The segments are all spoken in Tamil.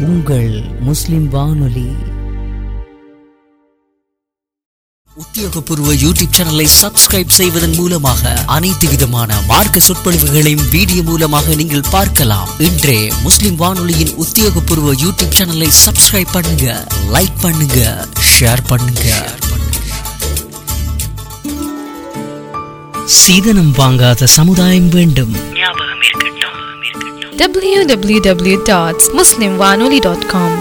உங்கள் முஸ்லிம் வானொலி. உத்தியோகபூர்வ யூடியூப் சேனலை சப்ஸ்கிரைப் செய்வதன் மூலமாக அனைத்து விதமான மார்க்க சொற்பொழிவுகளையும் வீடியோ மூலமாக நீங்கள் பார்க்கலாம். இன்றே முஸ்லிம் வானொலியின் உத்தியோகபூர்வ யூடியூப் சேனலை சப்ஸ்கிரைப் பண்ணுங்க, லைக் பண்ணுங்க, ஷேர் பண்ணுங்க. சீதனம் வாங்காத சமுதாயம் வேண்டும். www.muslimwanoli.com.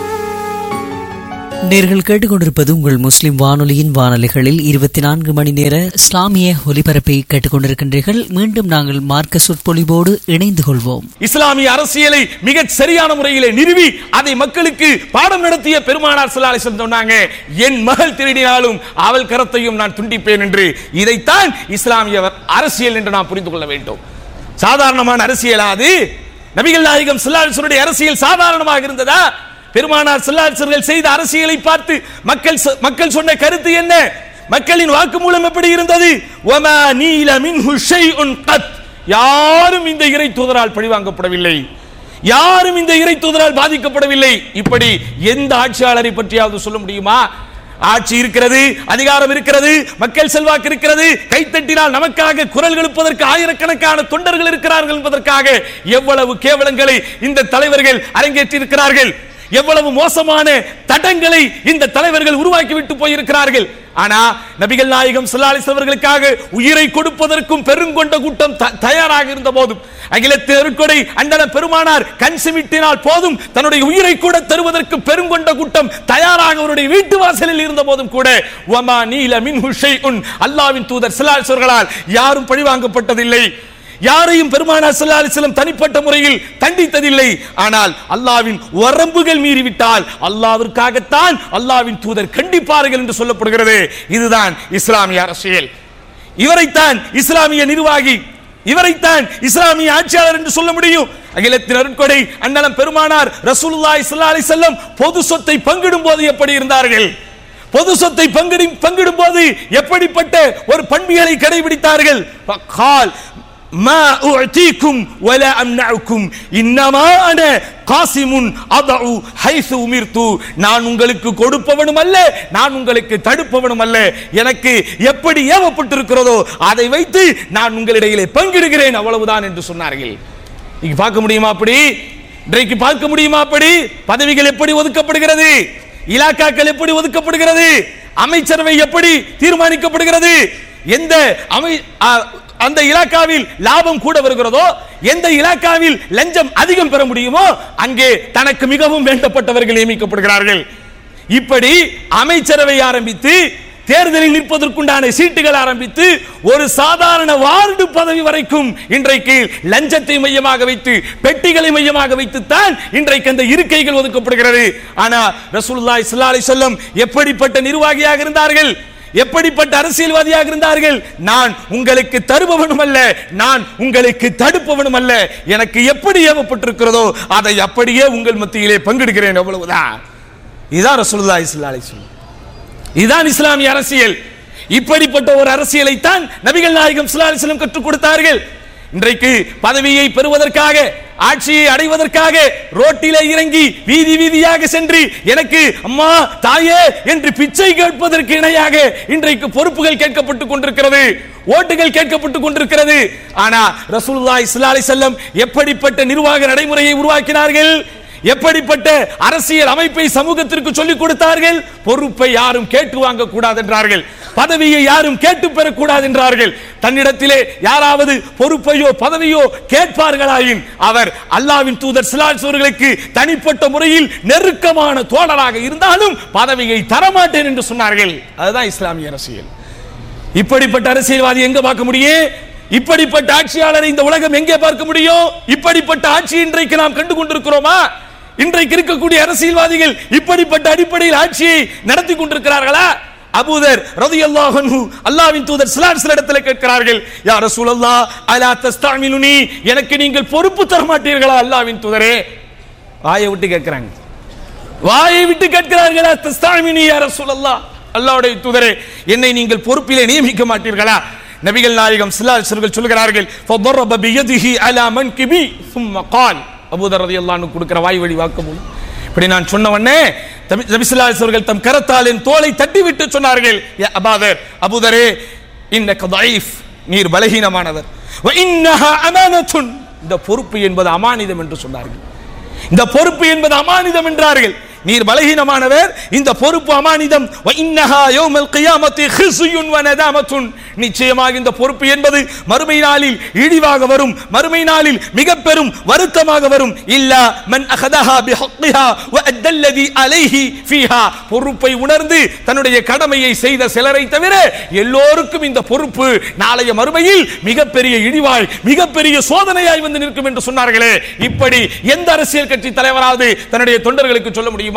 நேர்கள் கேட்டுக்கொண்டிருப்பது உங்கள் முஸ்லிம் வானொலியின் வானொலிகளில் 24 மணி நேர இஸ்லாமிய ஒலிபரப்பை கேட்டுக்கொண்டிருக்கின்றீர்கள். மீண்டும் நாங்கள் மார்க்க சொற்பொழிவோடு இணைந்து கொள்வோம். இஸ்லாமிய அரசியலை மிக சரியான முறையிலே நிறுவி அதை மக்களுக்கு பாடம் நடத்திய பெருமானார் ஸல்லல்லாஹு அலைஹி வஸல்லம் சொன்னாங்க, என் மகள் திருடினாலும் அவள் கரத்தையும் நான் துண்டிப்பேன் என்று. இதைத்தான் இஸ்லாமிய அரசியல் என்று நாம் புரிந்து கொள்ள வேண்டும். சாதாரணமான அரசியலாது நபிகள் நாயகம் ஸல்லல்லாஹு அலைஹி வஸல்லம் அரசியல் சாதாரணமாக இருந்ததா? பெருமானார் ஸல்லல்லாஹு அலைஹி வஸல்லம் செய்த அரசியலை பார்த்து மக்கள் சொன்ன கருத்து என்ன? மக்களின் வாக்குமூலம் எப்படி இருந்தது? வமா நீல மின்ஹு ஷைஉன் கத். யாரும் இந்த இறை தூதரால் பழிவாங்கப்படவில்லை, யாரும் இந்த இறை தூதரால் பாதிக்கப்படவில்லை. இப்படி எந்த ஆட்சியாளரை பற்றியாவது சொல்ல முடியுமா? ஆட்சி இருக்கிறது, அதிகாரம் இருக்கிறது, மக்கள் செல்வாக்கு இருக்கிறது, கைத்தட்டினால் நமக்காக குரல் எழுப்பதற்கு ஆயிரக்கணக்கான தொண்டர்கள் இருக்கிறார்கள் என்பதற்காக எவ்வளவு கேவலங்களை இந்த தலைவர்கள் அரங்கேற்றி இருக்கிறார்கள், எவ்வளவு மோசமான தடங்களை இந்த தலைவர்கள் உருவாக்கி விட்டு போயிருக்கிறார்கள். ஆனா நபிகள் நாயகம் ஸல்லல்லாஹு அலைஹி வஸல்லம் அவர்களுக்காக உயிரை கொடுப்பதற்கும் பெருங்கொண்ட கூட்டம் தயாராக இருந்த போதும், அகிலத்தின் அருட்கொடை அண்ணல் பெருமானார் கண் சிமிட்டினால் போதும் தன்னுடைய உயிரை கூட தருவதற்கு பெருங்கொண்ட கூட்டம் தயாராக அவருடைய வீட்டு வாசலில் இருந்த போதும் கூட வமா நீல மின்ஹு ஷைஉன், அல்லாஹ்வின் தூதர் ஸல்லல்லாஹு அலைஹி வஸல்லம் யாரும் பழிவாங்கப்பட்டதில்லை, யாரையும் பெருமானார் ஸல்லல்லாஹு அலைஹி வஸல்லம் தனிப்பட்ட முறையில் தண்டித்ததில்லை. ஆனால் அல்லாஹ்வின் வரம்புகள் மீறிவிட்டால் அல்லாஹ்விற்காகத்தான் அல்லாஹ்வின் தூதர் கண்டிப்பார்கள் என்று சொல்லப்படுகிறது. இதுதான் இஸ்லாமிய அரசியல். இவரைத்தான் இஸ்லாமிய நிர்வாகி, இவரைத்தான் இஸ்லாமிய ஆட்சியாளர் என்று சொல்ல முடியும். அகிலத்தின் அருட்கொடை அண்ணலம் பெருமானார் ரசூலுல்லாஹி ஸல்லல்லாஹு அலைஹி வஸல்லம் பொது சொத்தை பங்கிடும் போது எப்படி இருந்தார்கள்? பொது சொத்தை பங்கிடும் போது எப்படிப்பட்ட ஒரு பண்பியலை கடைபிடித்தார்கள்? கால் ما أعطيكم ولا أمنعكم إنما أنا قاسم أضع حيث أمرت. நான் உங்களுக்கு கொடுப்பவனும் அல்ல, நான் உங்களுக்கு தடுப்பவனும் அல்ல. எனக்கு எப்படி ஏவப்பட்டிருக்கிறதோ அதை வைத்து நான் உங்களிடையிலே பங்கிடுகிறேன், அவ்வளவுதான் என்று சொன்னார்கள். இங்க பார்க்க முடியுமா அப்படி? இன்றைக்கு பார்க்க முடியுமா அப்படி? பதவிகள் எப்படி ஒதுக்கப்படுகிறது, இலாக்காக்கள் எப்படி ஒதுக்கப்படுகிறது, அமைச்சரவை எப்படி தீர்மானிக்கப்படுகிறது, எந்த அந்த இலாக்காவில் லாபம் கூட வருகிறதோ, எந்த இலாக்காவில் லஞ்சம் அதிகம் பெற முடியுமோ அங்கே தனக்கு மிகவும் வேண்டப்பட்டவர்கள் நியமிக்கப்படுகிறார்கள். இப்படி அமைச்சரவை ஆரம்பித்து தேர்தலில் நிற்பதற்குண்டான சீட்டுகள் ஆரம்பித்து ஒரு சாதாரண வார்டு பதவி வரைக்கும் இன்றைக்கு லஞ்சத்தை மையமாக வைத்து, பெட்டிகளை மையமாக வைத்துத்தான் இன்றைக்கு அந்த இருக்கைகள் ஒதுக்கப்படுகிறது. ஆனா ரசூலுல்லாஹி ஸல்லல்லாஹு அலைஹி வஸல்லம் எப்படிப்பட்ட நிர்வாகியாக இருந்தார்கள், எப்படிப்பட்ட அரசியல்வாதியாக இருந்தார்கள்? நான் உங்களுக்கு தருபவனும் அல்ல, நான் உங்களுக்கு தடுப்பவனும் அல்ல. எனக்கு எப்படி ஏவப்பட்டிருக்கிறதோ அதை அப்படியே உங்கள் மத்தியிலே பங்கிடுகிறேன், அவ்வளவுதான். இதுதான் ரசூலுல்லாஹி ஸல்லல்லாஹு அலைஹி வஸல்லம், இதுதான் இஸ்லாமிய அரசியல். இப்படிப்பட்ட ஒரு அரசியலை தான் நபிகள் நாயகம் ஸல்லல்லாஹு அலைஹி வஸல்லம் கற்றுக் கொடுத்தார்கள். இன்றைக்கு பதவியை பெறுவதற்காக, ஆட்சியை அடைவதற்காக ரோட்டிலே இறங்கி வீதி வீதியாக சென்று எனக்கு அம்மா தாயே என்று பிச்சை கேட்பதற்கு இணையாக இன்றைக்கு பொறுப்புகள் கேட்கப்பட்டுக் கொண்டிருக்கிறது, ஓட்டுகள் கேட்கப்பட்டுக் கொண்டிருக்கிறது. ஆனா ரசூலுல்லாஹி ஸல்லல்லாஹு அலைஹி வஸல்லம் எப்படிப்பட்ட நிர்வாக நடைமுறையை உருவாக்கினார்கள், எப்படிப்பட்ட அரசியல் அமைப்பை சமூகத்திற்கு சொல்லிக் கொடுத்தார்கள்? பொறுப்பை யாரும் கேட்டு வாங்க கூடாது என்றார்கள், பதவியை யாரும் கேட்டு பெறக்கூடாது என்றார்கள். தன்னிடத்திலே யாராவது பொறுப்பையோ பதவியோ கேட்பார்களாயின் அவர் அல்லாஹ்வின் தூதர் ஸல்லல்லாஹு அலைஹி வஸல்லம் தனிப்பட்ட முறையில் நெருக்கமான தோழராக இருந்தாலும் பதவியை தரமாட்டேன் என்று சொன்னார்கள். அதுதான் இஸ்லாமிய அரசியல். இப்படிப்பட்ட அரசியல்வாதி எங்க பார்க்க முடியும்? இப்படிப்பட்ட ஆட்சியாளரை இந்த உலகம் எங்கே பார்க்க முடியும்? இப்படிப்பட்ட ஆட்சி இன்றைக்கு நாம் கண்டு கொண்டிருக்கிறோமா? இன்றைக்கு இருக்கக்கூடிய அரசியல்வாதிகள் இப்படிப்பட்ட அடிப்படையில் ஆட்சியை நடத்தி கொண்டிருக்கிறார்களா? அபூதர் ரலியல்லாஹு அன்ஹு அல்லாஹ்வின் தூதர் ஸல்லல்லாஹு அலைஹி வஸல்லம் இடத்தில் கேட்கிறார்கள், யா ரசூலல்லாஹ் அலா தஸ்தஅமிலுனி, எனக்கு நீங்கள் பொறுப்பு தர மாட்டீர்களா அல்லாஹ்வின் தூதரே? வாயை விட்டு கேட்கிறாங்க, வாயை விட்டு கேட்கிறார்கள், தஸ்தஅமிலுனி யா ரசூலல்லாஹ், அல்லாஹ்வுடைய தூதரே என்னை நீங்கள் பொறுப்பிலே நியமிக்க மாட்டீர்களா? நபிகள் நாயகம் ஸல்லல்லாஹு அலைஹி வஸல்லம் சொல்கிறார்கள், ஃபதரப பியதிஹி அலா மன்கிபி ثم قال, அபூதர் ரலியல்லாஹு அன்ஹு கொடுக்கிற வாய் வழி வாக்குமூலம், இப்படி நான் சொன்ன உடனே நபி ஸல்லல்லாஹு அலைஹி வஸல்லம் தம் கரத்தால் என் தோளை தட்டிவிட்டு சொன்னார்கள், யா அபூதரே இன்னக ضعيف, நீர் பலகீனமானவர். வ இன்னஹா அமானத்துன், இந்த பொறுப்பு என்பது அமானிதம் என்று சொன்னார்கள். இந்த பொறுப்பு என்பது அமானிதம் என்றார்கள். நீர் பலகீனமானவர், இந்த பொறுப்பு அமானிதம். வ இன்னஹா யௌமல் கியாமத்தி ஹிஸ்யுன் வ நதாமத்துன், நிச்சயமாக இந்த பொறுப்பு என்பது மறுமை நாளில் இழிவாக வரும், மறுமை நாளில் மிக பெரும் வருத்தமாக வரும். இல்லா மன் அகதஹா பிஹக்கிஹா வ அத்தல்லதி அலைஹி ஃபீஹா, பொறுப்பை உணர்ந்து தன்னுடைய கடமையை செய்த சிலரை தவிர எல்லோருக்கும் இந்த பொறுப்பு நாளைய மறுமையில் மிகப்பெரிய இழிவாய் மிகப்பெரிய சோதனையாய் வந்து நிற்கும் என்று சொன்னார்களே. இப்படி எந்த அரசியல் கட்சி தலைவராவது தன்னுடைய தொண்டர்களுக்கு சொல்ல முடியும்?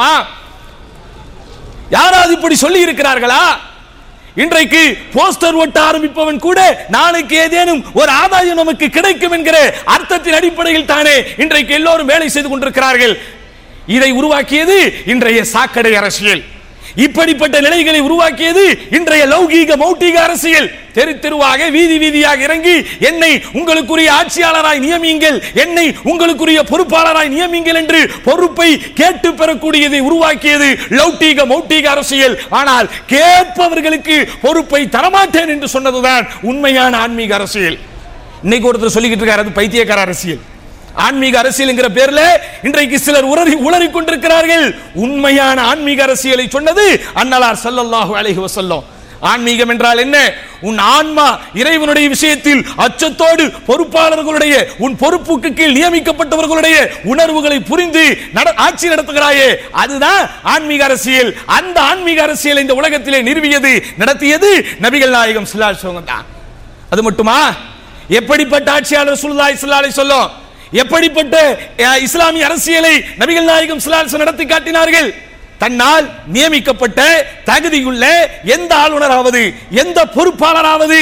யாராவது இப்படி சொல்லி இருக்கிறார்களா? இன்றைக்கு போஸ்டர் ஒட்ட ஆரம்பிப்பவன் கூட நாளைக்கு ஏதேனும் ஒரு ஆதாயம் நமக்கு கிடைக்கும் என்கிற அர்த்தத்தின் அடிப்படையில் தானே இன்றைக்கு எல்லோரும் வேலை செய்து கொண்டிருக்கிறார்கள். இதை உருவாக்கியது இன்றைய சாக்கடை அரசியல். இப்படிப்பட்ட நிலைகளை உருவாக்கியது இன்றைய லௌகீக மௌட்டிக அரசியல். தெரு தெருவாக வீதி வீதியாக இறங்கி என்னை உங்களுக்குரிய ஆட்சியாளராய் நியமியுங்கள், என்னை உங்களுக்குரிய பொறுப்பாளராய் நியமியுங்கள் என்று பொறுப்பை கேட்டு பெறக்கூடியதை உருவாக்கியது லௌகீக மௌட்டிக அரசியல். ஆனால் கேட்பவர்களுக்கு பொறுப்பை தரமாட்டேன் என்று சொன்னதுதான் உண்மையான ஆன்மீக அரசியல். இன்னைக்கு ஒருத்தர் சொல்லிக்கிட்டு இருக்காரு, அது பைத்தியக்கார அரசியல். ஆன்மீக அரசியல் என்கிற பேர்ல இன்றைக்கு சிலர் உளறிக் கொண்டிருக்கிறார்கள். உண்மையான ஆன்மீக அரசியலை சொன்னது அன்னலார் ஸல்லல்லாஹு அலைஹி வஸல்லம். ஆன்மீகம் என்றால் என்ன? உன் ஆன்மா இறைவனுடைய விஷயத்தில் அச்சத்தோடு பொறுப்பாளர்களுடைய உன் பொறுப்புக்கு கீழ் நியமிக்கப்பட்டவர்களுடைய உணர்வுகளை புரிந்து ஆட்சி நடத்துகிறாயே, அதுதான் ஆன்மீக அரசியல். அந்த ஆன்மீக அரசியலை இந்த உலகத்திலே நிறுவியது நடத்தியது நபிகள் நாயகம் ஸல்லல்லாஹு அலைஹி வஸல்லம் தான். அது மட்டுமா? எப்படிப்பட்ட ஆட்சியாளர் ரசூலுல்லாஹி ஸல்லல்லாஹு அலைஹி வஸல்லம், எப்படிப்பட்ட இஸ்லாமிய அரசியலை நபிகள் நாயகம் ஸல்லல்லாஹு அலைஹி வஸல்லம் நடத்தி காட்டினார்கள்? தன்னால் நியமிக்கப்பட்ட தகுதியுள்ள எந்த ஆளுநராவது எந்த பொறுப்பாளராவது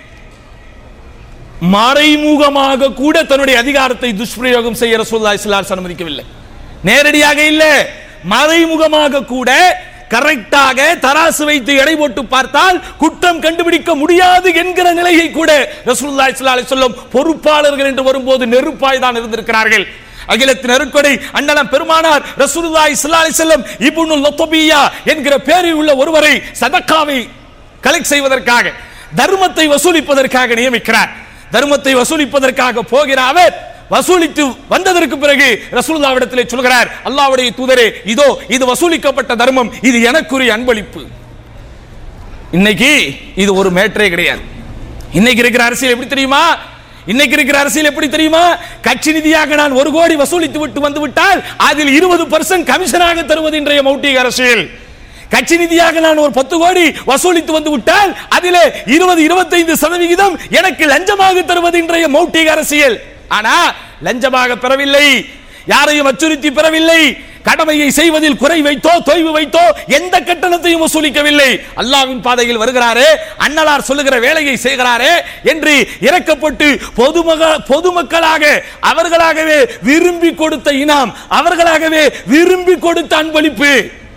மறைமுகமாக கூட தன்னுடைய அதிகாரத்தை துஷ்பிரயோகம் செய்ய ரசூலுல்லாஹி ஸல்லல்லாஹு அலைஹி வஸல்லம் அனுமதிக்கவில்லை. நேரடியாக இல்ல, மறைமுகமாக கூட கரெக்டாக தராசு வைத்து எடை போட்டு பார்த்தால் குற்றம் கண்டுபிடிக்க முடியாது என்கிற நிலையை கூட ரசூலுல்லாஹி ஸல்லல்லாஹு அலைஹி வஸல்லம் பொறுப்பாளர்கள் என்று வரும்போது நெருப்பாய் தான் இருந்திருக்கிறார்கள். அகிலத்தின் அருட்கொடை அண்ணலம் பெருமானார் ரசூலுல்லாஹி ஸல்லல்லாஹு அலைஹி வஸல்லம் இப்னுல் லத்பியா என்கிற பெயரில் உள்ள ஒருவரை சதக்காவை கலெக்ட் செய்வதற்காக, தர்மத்தை வசூலிப்பதற்காக நியமிக்கிறார். தர்மத்தை வசூலிப்பதற்காக போகிற அவர் வசூலித்து வந்ததற்கு பிறகு ரசூலுல்லாஹ்விடத்திலே சொல்கிறார், அல்லாஹ்வுடைய தூதரே, இதோ இது வசூலிக்கப்பட்ட தர்மம், இது எனக்குரிய அன்பளிப்பு. இன்னைக்கு இது ஒரு மேட்டரே கிடையாது. இன்னைக்கு இருக்கிற அரசியல் எப்படி தெரியுமா? இன்னைக்கு இருக்கிற அரசியல் எப்படி தெரியுமா? கட்சி நிதியாக நான் 1 கோடி வசூலித்து விட்டு வந்து விட்டால் அதில் 20% கமிஷனாக தருவது இன்றைய மௌட்டிக அரசியல். கட்சி நிதியாக நான் ஒரு 10 கோடி வசூலித்து வந்து விட்டால் அதிலே 20-25% எனக்கு லஞ்சமாக தருவது இன்றைய மௌட்டிக அரசியல். ஆனா லஞ்சமாக பெறவில்லை, யாரையும் அச்சுறுத்தி பெறவில்லை, கடமையை செய்வதில் குறை வைத்தோ தொய்வு வைத்தோ எந்த கட்டணத்தையும் வசூலிக்கவில்லை. அல்லாஹ்வின் பாதையில் வருகிறாரே, அன்னலார் சொல்லுகிற வேலையை செய்கிறாரே என்று இறக்கப்பட்டு பொதுமக்களாக அவர்களாகவே விரும்பி கொடுத்த இனாம், அவர்களாகவே விரும்பி கொடுத்த அன்பளிப்பு,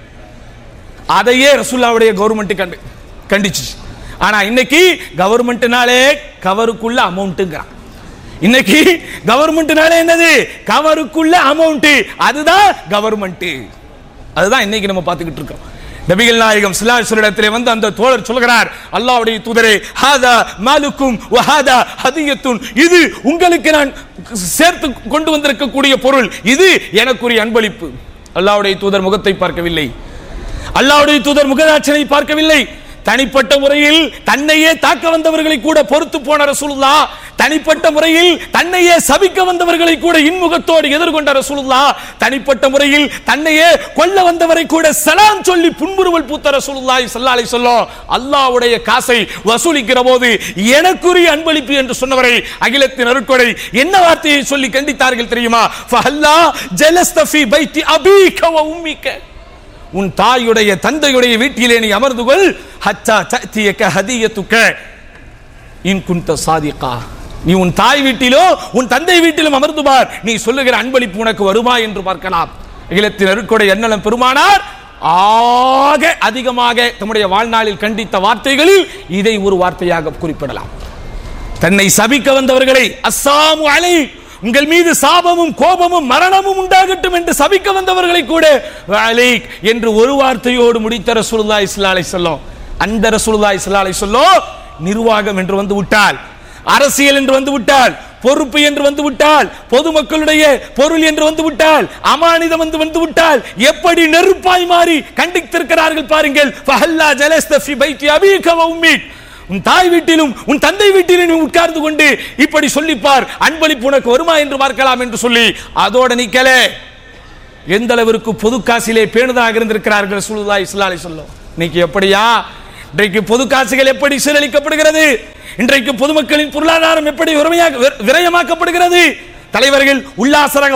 அதையே ரசூலுல்லாஹ்வுடைய கவர்மெண்ட் கண்டிச்சு. ஆனா இன்னைக்கு கவர்மெண்ட்னாலே கவருக்குள்ள அமௌண்ட்ங்கறான். இன்னைக்கு கவர்மெண்ட்னாலே என்னது? கவருக்குள்ள அமௌண்ட், அதுதான் கவர்மெண்ட். அதுதான் இன்னைக்கு நம்ம பார்த்துக்கிட்டு இருக்கோம். நபிகள் நாயகம் ஸல்லல்லாஹு அலைஹி வஸல்லம் வந்து அந்த தோழர் சொல்கிறார், அல்லாஹ்வுடைய தூதரே, ஹாதா மாலுக்கும் வ ஹாதா ஹதியத்துன், இது உங்களுக்கு நான் சேர்த்து கொண்டு வந்திருக்கக்கூடிய பொருள், இது எனக்குரிய அன்பளிப்பு. அல்லாஹ்வுடைய தூதர் முகத்தை பார்க்கவில்லை, அல்லாஹ்வுடைய தூதர் முகதாட்சனை பார்க்கவில்லை. தனிப்பட்ட முறையில் தன்னையே தாக்க வந்தவர்களை கூட பொறுத்து போன ரசூலுல்லாஹ், தனிப்பட்ட முறையில் தன்னையே சபிக்க வந்தவர்களை கூட இன்முகத்தோடு எதிர்கொண்ட ரசூலுல்லாஹ், தனிப்பட்ட முறையில் தன்னையே கொல்ல வந்தவரை கூட சலாம் சொல்லி புன்முறுவல் பூத்த ரசூலுல்லாஹி ஸல்லல்லாஹு அலைஹி வஸல்லம் அல்லாஹ்வுடைய காசை வசூலிக்கிற போது எனக்குரிய அன்பளிப்பு என்று சொன்னவரை அகிலத்தின் அருட்கொடை என்ன வார்த்தையை சொல்லி கண்டித்தார்கள் தெரியுமா? ஃபஹல்லா ஜலஸ்த ஃபீ பைத்தி அபீக வ உம்மிக, உன் தாயுடைய தந்தையுடைய வீட்டிலே நீ அமர்ந்து கொள், ஹத்தா தஅதியக ஹதியத்துக இன் குன்த சாதிகா, நீ உன் தாய் வீட்டிலோ உன் தந்தை வீட்டிலும் அமர்ந்து பார், நீ சொல்லுகிற அன்பளிப்பு உனக்கு வருமா என்று பார்க்கலாம். அகிலத்தின் அருட்கொடை அண்ணலம் பெருமானார் ஆக அதிகமாக தம்முடைய வாழ்நாளில் கண்டித்த வார்த்தைகளில் இதை ஒரு வார்த்தையாக குறிப்பிடலாம். தன்னை சபிக்க வந்தவர்களை அஸ்ஸலாமு அலைக்கும் உங்கள் மீது சாபமும் கோபமும் மரணமும் உண்டாகட்டும் என்று சபிக்க வந்தவர்களை கூட வலைக் என்று ஒரு வார்த்தையோடு முடித்த ரசூலுல்லாஹி ஸல்லல்லாஹு அலைஹி வஸல்லம். அந்த ரசூலுல்லாஹி ஸல்லல்லாஹு அலைஹி வஸல்லம் நிர்வாகம் என்று வந்து விட்டால், அரசியல் என்று வந்து விட்டால், பொறுப்பு என்று வந்து விட்டால், பொதுமக்களுடைய பொருள் என்று வந்து விட்டால், அமானிதம் வந்து விட்டால் எப்படி நெருப்பாய் மாறி கண்டித்திருக்கிறார்கள் பாருங்கள். ஃபஹல்லா ஜலஸ்த ஃபி பைத்தி அபீக வ உம்மீக், உன் தாய் வீட்டிலும் உன் தந்தை வீட்டிலும் உட்கார்ந்து கொண்டு இப்படி சொல்லிப்பார், அன்பளிப்பு உனக்கு வருமா என்று பார்க்கலாம் என்று சொல்லி அதோட நிக்கல. எந்த அளவிற்கு பொது காசிலே பேணுதாக இருந்திருக்கிறார்கள் ரசூலுல்லாஹி ஸல்லல்லாஹு அலைஹி வஸல்லம். இன்னைக்கு எப்படியா? இன்றைக்கு பொது காசுகள் எப்படி சீரழிக்கப்படுகிறது, இன்றைக்கு பொதுமக்களின் பொருளாதாரம் எப்படி விரயமாக்கப்படுகிறது. தலைவர்கள் உல்லாசரக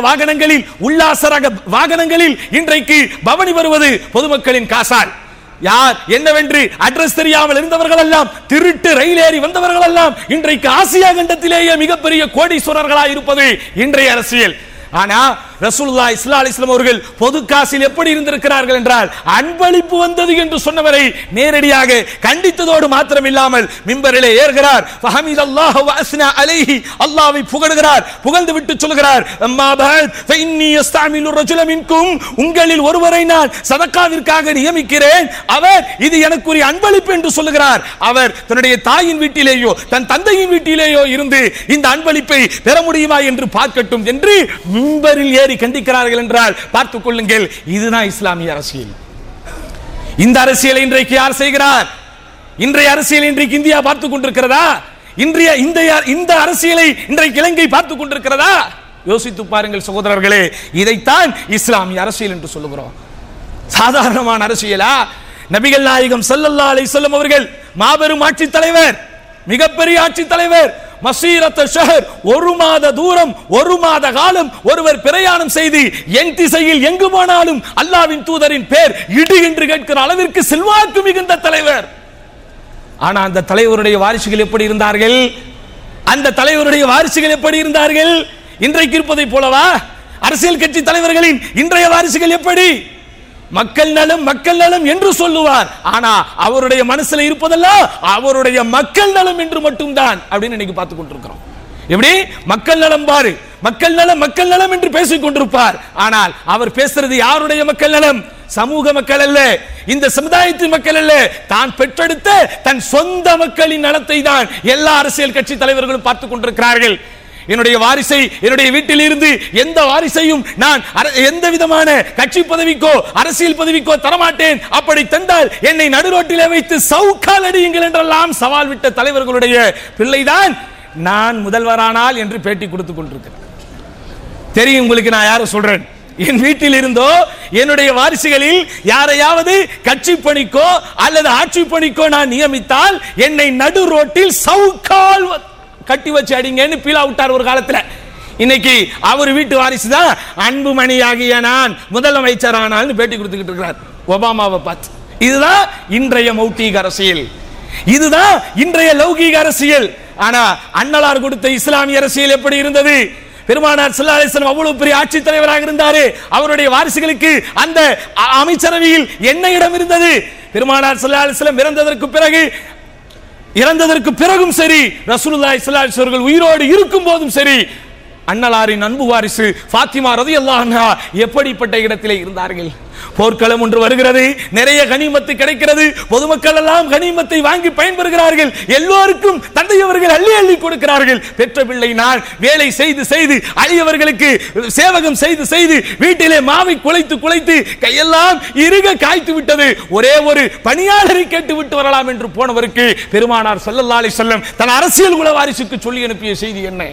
வாகனங்களில் இன்றைக்கு பவனி வருவது பொதுமக்களின் காசால். யார் என்னவென்று அட்ரஸ் தெரியாமல் இருந்தவர்கள் எல்லாம், திருட்டு ரயில் ஏறி வந்தவர்கள் எல்லாம் இன்றைக்கு ஆசியா கண்டத்திலேயே மிகப்பெரிய கோடீஸ்வரர்களாக இருப்பது இன்றைய அரசியல். ஆனா ரசூலுல்லாஹி ஸல்லல்லாஹு அலைஹி வஸல்லம் அவர்கள் பொது காசில் எப்படி இருந்திருக்கிறார்கள் என்றால், அன்பளிப்பு வந்தது என்று சொன்னவரை நேரடியாக கண்டித்ததோடு மாத்திரமில்லாமல் மிம்பரிலே ஏறுகிறார், ஃபஹமிதல்லாஹு வ அஸ்னா அலைஹி, அல்லாஹ்வை புகழுகிறார், புகழ்ந்து விட்டு சொல்கிறார், அம்மா பஅத் ஃபஇன்னி யஸ்தஅமிலு ரஜுல மின்கும், உங்களில் ஒருவரை நான் சதகாவிற்காக நியமிக்கிறேன், அவர் இது எனக்குரிய அன்பளிப்பு என்று சொல்லுகிறார். அவர் தன்னுடைய தாயின் வீட்டிலேயோ தன் தந்தையின் வீட்டிலேயோ இருந்து இந்த அன்பளிப்பை பெற முடியுமா என்று பார்க்கட்டும் என்று மிம்பரில் ஏறி கண்டிக்கிறார்கள் என்றால் பார்த்துக் கொள்ளுங்கள். இதுதான் இஸ்லாமிய அரசியல். இந்த அரசியலை இன்றைக்கு யார் செய்கிறார்? இன்றைய அரசியல் இன்றைக்கு இந்தியா பார்த்துக் கொண்டிருக்கிறதா? இந்த அரசியலை இன்றைக்கு இலங்கை பார்த்துக் கொண்டிருக்கிறதா? யோசித்து பாருங்கள் சகோதரர்களே. இதைத்தான் இஸ்லாமிய அரசியல் என்று சொல்லுகிறோம். சாதாரணமான அரசியலா? நபிகள் நாயகம் ஸல்லல்லாஹு அலைஹி வஸல்லம் அவர்கள் மாபெரும் ஆட்சி தலைவர், மிகப்பெரிய ஆட்சி தலைவர். மசீரத் ஷஹர், ஒரு மாத தூரம், ஒரு மாத காலம் ஒருவர் பிரயாணம் செய்து என் திசையில் எங்கு போனாலும் அல்லாஹ்வின் தூதரின் பேர் இடி என்று கேட்கிற அளவிற்கு செல்வாக்கு மிகுந்த தலைவர். ஆனா அந்த தலைவருடைய வாரிசுகள் எப்படி இருந்தார்கள்? அந்த தலைவருடைய வாரிசுகள் எப்படி இருந்தார்கள்? இன்றைக்கு இருப்பதை போலவா? அரசியல் கட்சி தலைவர்களின் இன்றைய வாரிசுகள் எப்படி? மக்கள் நலம் என்று சொல்லுவார், ஆனா அவருடைய மனசுல இருப்பதெல்லாம் அவருடைய மக்கள் நலம் என்று மட்டும்தான் அப்படின்னு இன்னைக்கு பார்த்துக் கொண்டிருக்கிறோம். எப்படி மக்கள் நலம் பாரு, மக்கள் நலம் என்று பேசிக் கொண்டிருப்பார். ஆனால் அவர் பேசுறது யாருடைய மக்கள் நலம்? சமூக மக்கள் அல்ல, இந்த சமுதாயத்தின் மக்கள் அல்ல, தான் பெற்றெடுத்த தன் சொந்த மக்களின் நலத்தை தான் எல்லா அரசியல் கட்சி தலைவர்களும் பார்த்துக் கொண்டிருக்கிறார்கள். என்னுடைய வாரிசை என்னுடைய வீட்டில் இருந்து எந்த வாரிசையும் நான் எந்த விதமான கட்சி பதவிக்கோ அரசியல் பதவிக்கோ தரமாட்டேன், அப்படி தந்தால் என்னை நடுரோட்டிலே வைத்து சவுக்கால் அடியுங்கள் என்றெல்லாம் சவால் விட்ட தலைவர்களுடைய பிள்ளைதான் நான் முதல்வரானால் என்று பேட்டி கொடுத்துக் கொண்டிருக்கிறேன். தெரியும் உங்களுக்கு நான் யாரை சொல்றேன்? என் வீட்டில் இருந்தோ என்னுடைய வாரிசுகளில் யாரையாவது கட்சி பணிக்கோ அல்லது ஆட்சி பணிக்கோ நான் நியமித்தால் என்னை நடு ரோட்டில் சவுக்கால் கட்டி வச்சு அடிங்கன்னு பீலா விட்டார் ஒரு காலத்துல. இன்னைக்கு அவர் வீட்டு வாரிசு தான் அன்புமணியாகிய நான் முதலமைச்சர் ஆனால்னு பேட்டி கொடுத்துக்கிட்டு இருக்கிறார் ஒபாமாவை பார்த்து. இதுதான் இன்றைய மௌட்டிக அரசியல், இதுதான் இன்றைய லௌகீக அரசியல். ஆனா அண்ணலார் கொடுத்த இஸ்லாமிய அரசியல் எப்படி இருந்தது? பெருமானார் ஸல்லல்லாஹு அலைஹி வஸல்லம் அவ்வளவு பெரிய ஆட்சி தலைவராக இருந்தாரு, அவருடைய வாரிசுகளுக்கு அந்த அமைச்சரவையில் என்ன இடம் இருந்தது? பெருமானார் ஸல்லல்லாஹு அலைஹி வஸல்லம் இறந்ததற்கு பிறகும் சரி, ரசூலுல்லாஹி ஸல்லல்லாஹு அலைஹி வஸல்லம் உயிரோடு இருக்கும் போதும் சரி, அண்ணலாரின் அன்பு வாரிசு ஃபாத்திமா ரலியல்லாஹு அன்ஹா எப்படிப்பட்ட இடத்திலே இருந்தார்கள்? போர்க்களம் ஒன்று வருகிறது, நிறைய கனிமத்து கிடைக்கிறது, பொதுமக்கள் எல்லாம் கனிமத்தை வாங்கி பயன்பெறுகிறார்கள், எல்லோருக்கும் தந்தையவர்கள் அள்ளி அள்ளி கொடுக்கிறார்கள். பெற்ற பிள்ளை நான் வேலை செய்து செய்து அழியவர்களுக்கு சேவகம் செய்து செய்து வீட்டிலே மாவை குலைத்து குலைத்து கையெல்லாம் இறுக காய்த்து விட்டது, ஒரே ஒரு பணியாளரை கேட்டு விட்டு வரலாம் என்று போனவருக்கு பெருமானார் ஸல்லல்லாஹு அலைஹி வஸல்லம் தன் அரசியல் குல வாரிசுக்கு சொல்லி அனுப்பிய செய்தி என்ன?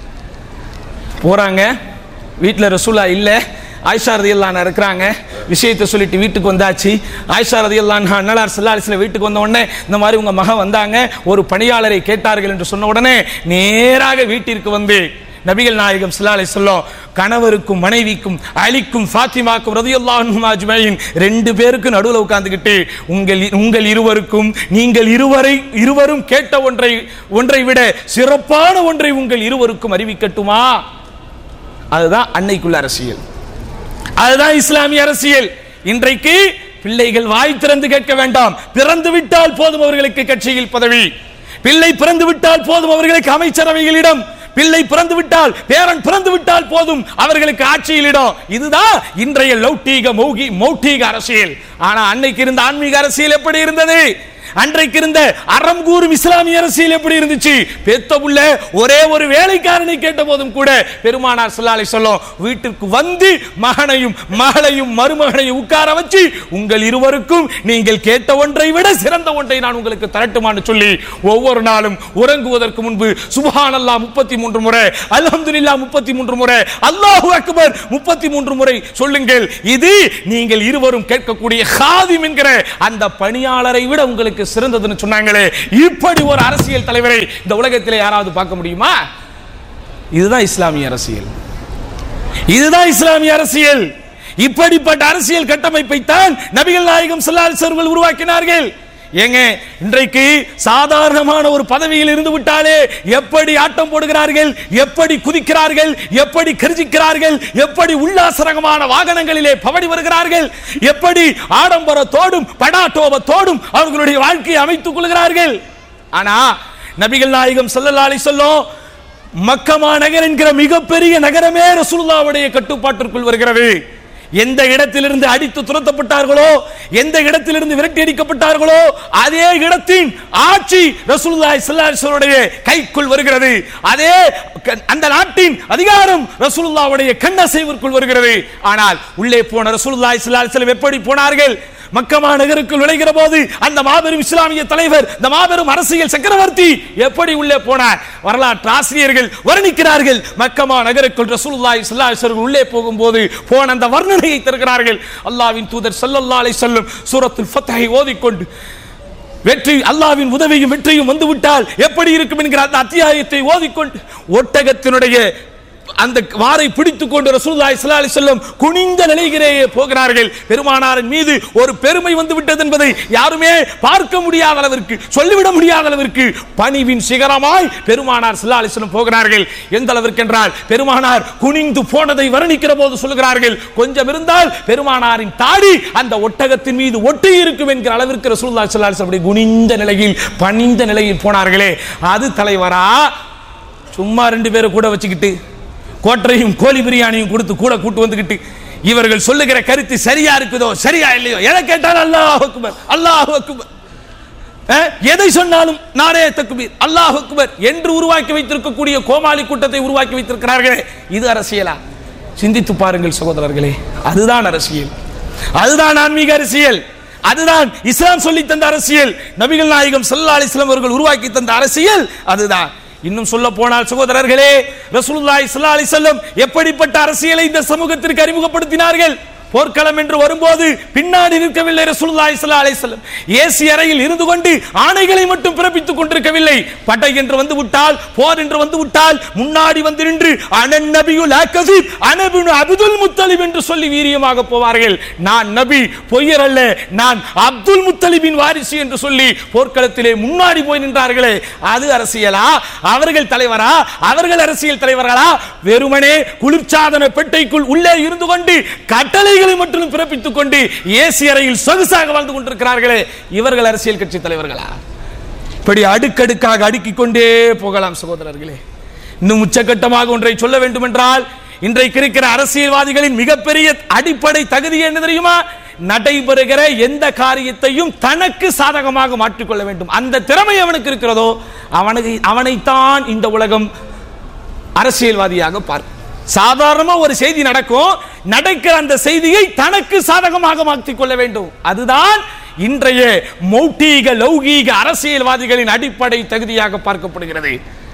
போறாங்க, வீட்டில் ரசூலா இல்ல, ஆயிஷா ரலியல்லாஹு அன்ஹா இருக்கிறாங்க, விஷயத்தை சொல்லிட்டு வீட்டுக்கு வந்தாச்சு. ஆயிஷா ரலியல்லாஹு அன்ஹா அண்ணலார் ஸல்லல்லாஹு அலைஹி வஸல்லம் வீட்டுக்கு வந்த உடனே இந்த மாதிரி உங்க மகன் வந்தாங்க, ஒரு பணியாளரை கேட்டார்கள் என்று சொன்ன உடனே நேராக வீட்டிற்கு வந்து நபிகள் நாயகம் ஸல்லல்லாஹு அலைஹி வஸல்லம் கணவருக்கும் மனைவிக்கும் அலிக்கும் ஃபாத்திமாக்கும் ரலியல்லாஹு அன்ஹும் அஜ்மஈன் ரெண்டு பேருக்கு நடுவில் உட்கார்ந்துகிட்டு உங்கள் இருவருக்கும் நீங்கள் இருவரும் கேட்ட ஒன்றை விட சிறப்பான ஒன்றை உங்கள் இருவருக்கும் அறிவிக்கட்டுமா? அதுதான் அன்னைக்குள்ள அரசியல், அதுதான் இஸ்லாமிய அரசியல். இன்றைக்கு பிள்ளைகள் வாய் திறந்து கேட்க வேண்டாம், பிறந்து விட்டால் போதும் அவர்களுக்கு கட்சியில் பதவி, பிள்ளை பிறந்து விட்டால் போதும் அவர்களுக்கு அமைச்சரவையில் இடம், பிள்ளை பிறந்து விட்டால், பேரன் பிறந்து விட்டால் போதும் அவர்களுக்கு ஆட்சியில் இடம். இதுதான் இன்றைய லௌகீக மௌகீக அரசியல். ஆனா அன்னைக்கு இருந்த ஆன்மீக அரசியல் எப்படி இருந்தது? அன்றைக்கு இருந்த அறம் கூறும் இஸ்லாமிய அரசியல் எப்படி இருந்துச்சு? பெத்த புள்ள ஒரே ஒரு வேலைக்காரனை கேட்ட போதும் கூட பெருமானார் ஸல்லல்லாஹு அலைஹி வஸல்லம் வீட்டிற்கு வந்து மகனையும் மகளையும் மருமகனையும் உட்கார வச்சு, உங்கள் இருவருக்கும் நீங்கள் கேட்ட ஒன்றை விட சிறந்த ஒன்றை நான் உங்களுக்கு தரட்டுமான்னு சொல்லி ஒவ்வொரு நாளும் உறங்குவதற்கு முன்பு சுப்ஹானல்லாஹ் 33 முறை, அல்ஹம்துலில்லாஹ் 33 முறை, அல்லாஹு அக்பர் 33 முறை சொல்லுங்கள். இது நீங்கள் இருவரும் கேட்கக்கூடிய காதிம் என்கிற அந்த பணியாளரை விட உங்களுக்கு சிறந்ததுன்னு சொன்னாங்களே. இப்படி ஒரு அரசியல் தலைவரை இந்த உலகத்திலே யாராவது பார்க்க முடியுமா? இதுதான் இஸ்லாமிய அரசியல். இதுதான் இஸ்லாமிய அரசியல். இப்படிப்பட்ட அரசியல் கட்டமைப்பை தான் நபிகள் நாயகம் ஸல்லல்லாஹு அலைஹி வஸல்லம் உருவாக்கினார்கள். ஏங்க, இன்றைக்கு சாதாரணமான ஒரு பதவியில் இருந்து விட்டாலே எப்படி ஆட்டம் போடுகிறார்கள், எப்படி குதிக்கிறார்கள், எப்படி கர்ஜிக்கிறார்கள், எப்படி உல்லாசரகமான வாகனங்களிலே பவடி வருகிறார்கள், எப்படி ஆடம்பரத்தோடும் படாட்டோபத்தோடும் அவர்களுடைய வாழ்க்கையை அமைத்துக் கொள்கிறார்கள். ஆனா நபிகள் நாயகம் ஸல்லல்லாஹு அலைஹி வஸல்லம் மக்கா நகர் என்கிற மிகப்பெரிய நகரமே ரசூலுல்லாஹ்வுடைய கட்டுப்பாட்டிற்குள் வருகிறது. எந்த இடத்திலிருந்து அடித்து துரத்தப்பட்டார்களோ, எந்த இடத்திலிருந்து விரட்டி அடிக்கப்பட்டார்களோ, அதே இடத்தின் ஆட்சி ரசூலுல்லாஹி ஸல்லல்லாஹு அலைஹி வஸல்லம் கைக்குள் வருகிறது. அதே அந்த நாட்டின் அதிகாரம் ரசூலுல்லாஹ்வுடைய கண்ணசைவிற்குள் வருகிறது. ஆனால் உள்ளே போன ரசூலுல்லாஹி ஸல்லல்லாஹு அலைஹி வஸல்லம் எப்படி போனார்கள்? மக்கா நகருக்குள் நுழைகிற போது அந்த மாபெரும் இஸ்லாமிய தலைவர், இந்த மாபெரும் அரசியல் சக்கரவர்த்தி எப்படி உள்ளே போனார்? வரலாற்று ஆசிரியர்கள் வர்ணிக்கிறார்கள். மக்கா நகருக்குள் ரசூலுல்லாஹி ஸல்லல்லாஹு அலைஹி வஸல்லம் உள்ளே போகும்போது போன அந்த வர்ணனையை தருகிறார்கள். அல்லாஹ்வின் தூதர் ஸல்லல்லாஹு அலைஹி வஸல்லம் சூரத்துல் ஃபத்ஹை ஓதிக்கொண்டு, வெற்றி அல்லாஹ்வின் உதவியும் வெற்றியும் வந்துவிட்டால் எப்படி இருக்கும் என்கிற அந்த அத்தியாயத்தை ஓதிக்கொண்டு ஒட்டகத்தினுடைய அந்த வாரை பிடித்துக் கொண்டு ரசூலுல்லாஹி ஸல்லல்லாஹு அலைஹி வஸல்லம் குனிந்த நிலையிலே போகிறார்கள். பெருமானாரின் மீது ஒரு பெருமை வந்து விட்டது என்பதை யாருமே பார்க்க முடியாத அளவிற்கு, சொல்லிவிட முடியாத அளவிற்கு பணிவின் சிகரமாய் பெருமானார் ஸல்லல்லாஹு அலைஹி வஸல்லம் போகிறார்கள். எந்த அளவிற்கு என்றால் பெருமானார் குனிந்து போனதை வர்ணிக்கிற போது சொல்லுகிறார்கள், கொஞ்சம் இருந்தால் பெருமானாரின் தாடி அந்த ஒட்டகத்தின் மீது ஒட்டி இருக்கும் என்கிற அளவிற்கு ரசூலுல்லாஹி ஸல்லல்லாஹு அலைஹி வஸல்லம் குனிந்த நிலையில் பணிந்த நிலையில் போனார்களே. அது தலைவரா? சும்மா 2 பேரை கூட வச்சுக்கிட்டு கோட்டரையும் கோழி பிரியாணியும் கொடுத்து கூட கூட்டு வந்துகிட்டு இவர்கள் சொல்லுகிற கருத்து சரியா இருக்குதோ சரியா இல்லையோ, எதை கேட்டாலும் அல்லாஹ் அக்பர் அல்லாஹ் அக்பர், எதை சொன்னாலும் நாரே தக்பீர் அல்லாஹ் அக்பர் என்று உருவாக்கி வைத்திருக்கக்கூடிய கோமாளி கூட்டத்தை உருவாக்கி வைத்திருக்கிறார்களே. இது அரசியலா? சிந்தித்து பாருங்கள் சகோதரர்களே. அதுதான் அரசியல், அதுதான் ஆன்மீக அரசியல், அதுதான் இஸ்லாம் சொல்லி தந்த அரசியல், நபிகள் நாயகம் ஸல்லல்லாஹு அலைஹி வஸல்லம் அவர்கள் உருவாக்கி தந்த அரசியல் அதுதான். இன்னும் சொல்ல போனால் சகோதரர்களே, ரசூலுல்லாஹி ஸல்லல்லாஹு அலைஹி வஸல்லம் எப்படிப்பட்ட அரசியலை இந்த சமூகத்திற்கு அறிமுகப்படுத்தினார்கள்? போர்க்களம் என்று வரும்போது பின்னாடி நிற்கவில்லை ரசூலுல்லாஹி ஸல்லல்லாஹு அலைஹி வஸல்லம். ஏசி அறையில் இருந்து கொண்டு ஆணைகளை மட்டும் பிறப்பித்துக் கொண்டிருக்கவில்லை. படை என்று வந்து விட்டால், போர் என்று வந்து விட்டால் முன்னாடி வந்து நின்று அனன் நபியுல் அகஸீப் அனபினு அப்துல் முத்தலிப் என்று சொல்லி வீரியமாக போவார்கள். நான் நபி, பொய்யர் அல்ல, நான் அப்துல் முத்தலிபின் வாரிசு என்று சொல்லி போர்க்களத்திலே முன்னாடி போய் நின்றார்களே. அது அரசியலா? அவர்கள் தலைவரா? அவர்கள் அரசியல் தலைவர்களா? வெறுமனே குளிர்சாதன பெட்டைக்குள் உள்ளே இருந்து கொண்டு கட்டளை மட்டும் பிறப்பித்துக் கொண்டு ஏசி அறையில் சொகுசாக வாழ்ந்து கொண்டிருக்கிறார்களே, இவர்கள் அரசியல் கட்சி தலைவர்களா? இப்படி அடுக்கடுக்காக அடுக்கிக் கொண்டே போகலாம் சகோதரர்களே. இன்னும் உச்சகட்டமாக ஒன்றை சொல்ல வேண்டும் என்றால், இன்றைக்கு இருக்கிற அரசியல்வாதிகளின் மிகப்பெரிய அடிப்படை தகுதி என்ன தெரியுமா? நடைபெறுகிற எந்த காரியத்தையும் தனக்கு சாதகமாக மாற்றிக்கொள்ள வேண்டும். அந்த திறமை அவனுக்கு இருக்கிறதோ அவனைத்தான் இந்த உலகம் அரசியல்வாதியாக பார்க்கும். சாதாரணமா ஒரு செய்தி நடக்கும், நடக்கிற அந்த செய்தியை தனக்கு சாதகமாக மாற்றிக் கொள்ள வேண்டும். அதுதான் இன்றைய மௌட்டீக லௌகீக அரசியல்வாதிகளின் அடிப்படை தகுதியாக பார்க்கப்படுகிறது.